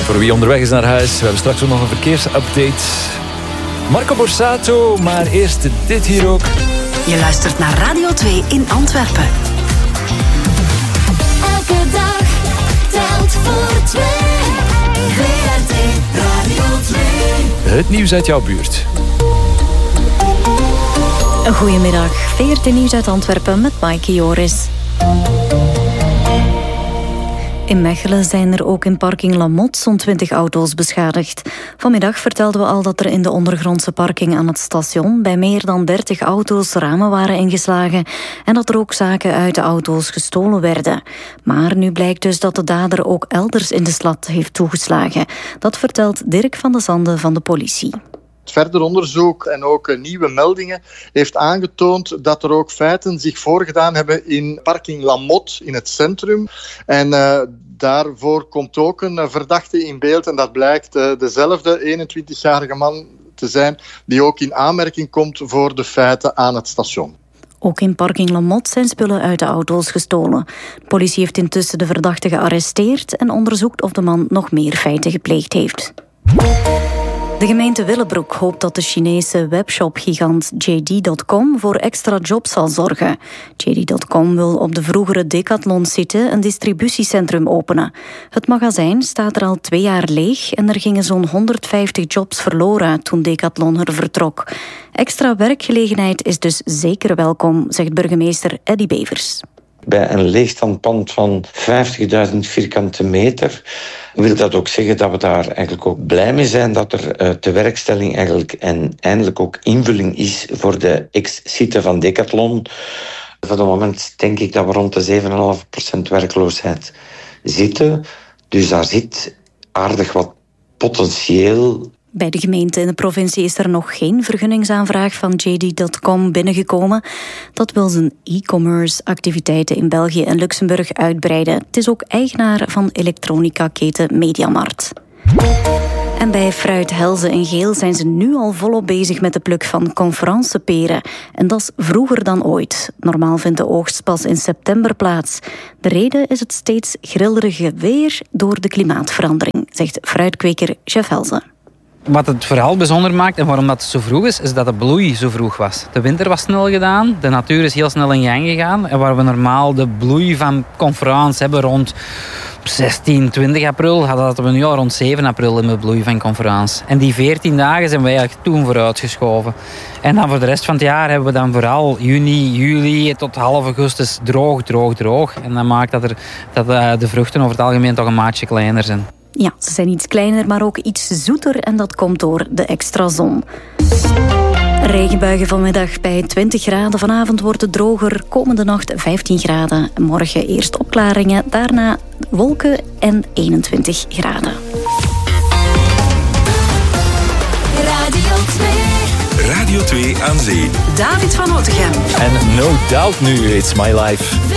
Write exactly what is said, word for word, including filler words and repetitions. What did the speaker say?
Voor wie onderweg is naar huis. We hebben straks ook nog een verkeersupdate. Marco Borsato, maar eerst dit hier ook. Je luistert naar Radio twee in Antwerpen. Elke dag telt voor twee. V R T Radio twee. Het nieuws uit jouw buurt. Goedemiddag, V R T Nieuws uit Antwerpen met Maaike Joris. In Mechelen zijn er ook in parking Lamot zo'n twintig auto's beschadigd. Vanmiddag vertelden we al dat er in de ondergrondse parking aan het station bij meer dan dertig auto's ramen waren ingeslagen en dat er ook zaken uit de auto's gestolen werden. Maar nu blijkt dus dat de dader ook elders in de stad heeft toegeslagen. Dat vertelt Dirk van de Zande van de politie. Verder onderzoek en ook nieuwe meldingen heeft aangetoond dat er ook feiten zich voorgedaan hebben in parking Lamot in het centrum. En uh, daarvoor komt ook een verdachte in beeld en dat blijkt uh, dezelfde eenentwintigjarige man te zijn die ook in aanmerking komt voor de feiten aan het station. Ook in parking Lamot zijn spullen uit de auto's gestolen. De politie heeft intussen de verdachte gearresteerd en onderzoekt of de man nog meer feiten gepleegd heeft. De gemeente Willebroek hoopt dat de Chinese webshop-gigant J D punt com voor extra jobs zal zorgen. J D punt com wil op de vroegere Decathlon-site een distributiecentrum openen. Het magazijn staat er al twee jaar leeg en er gingen zo'n honderdvijftig jobs verloren toen Decathlon er vertrok. Extra werkgelegenheid is dus zeker welkom, zegt burgemeester Eddy Bevers. Bij een leegstandpand van vijftigduizend vierkante meter wil dat ook zeggen dat we daar eigenlijk ook blij mee zijn dat er uh, tewerkstelling eigenlijk en eindelijk ook invulling is voor de ex-site van Decathlon. Voor het moment denk ik dat we rond de zeven komma vijf procent werkloosheid zitten. Dus daar zit aardig wat potentieel. Bij de gemeente in de provincie is er nog geen vergunningsaanvraag van J D punt com binnengekomen. Dat wil zijn e-commerce activiteiten in België en Luxemburg uitbreiden. Het is ook eigenaar van elektronica-keten Mediamarkt. En bij Fruit Helze in Geel zijn ze nu al volop bezig met de pluk van conferenceperen. En dat is vroeger dan ooit. Normaal vindt de oogst pas in september plaats. De reden is het steeds grillerige weer door de klimaatverandering, zegt fruitkweker Chef Helze. Wat het vooral bijzonder maakt en waarom dat zo vroeg is, is dat de bloei zo vroeg was. De winter was snel gedaan, de natuur is heel snel in gang gegaan. En waar we normaal de bloei van conferentie hebben rond zestien, twintig april, hadden we nu al rond zeven april in de bloei van conferentie. En die veertien dagen zijn we eigenlijk toen vooruitgeschoven. En dan voor de rest van het jaar hebben we dan vooral juni, juli tot half augustus droog, droog, droog. En dat maakt dat, er, dat de vruchten over het algemeen toch een maatje kleiner zijn. Ja, ze zijn iets kleiner, maar ook iets zoeter en dat komt door de extra zon. Regenbuigen vanmiddag bij twintig graden. Vanavond wordt het droger. Komende nacht vijftien graden. Morgen eerst opklaringen, daarna wolken en eenentwintig graden. Radio twee. Radio twee aan zee. David van Otegem. En no doubt nu, it's my life. V